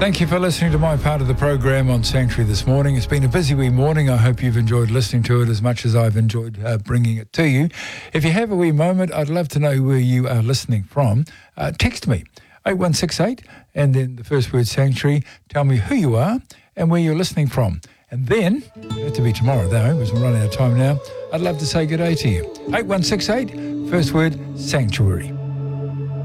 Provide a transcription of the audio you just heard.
Thank you for listening to my part of the program on Sanctuary this morning. It's been a busy wee morning. I hope you've enjoyed listening to it as much as I've enjoyed bringing it to you. If you have a wee moment, I'd love to know where you are listening from. Text me, 8168, and then the first word Sanctuary. Tell me who you are and where you're listening from. And then, it'll have to be tomorrow though, because we're running out of time now, I'd love to say good day to you. 8168, first word Sanctuary.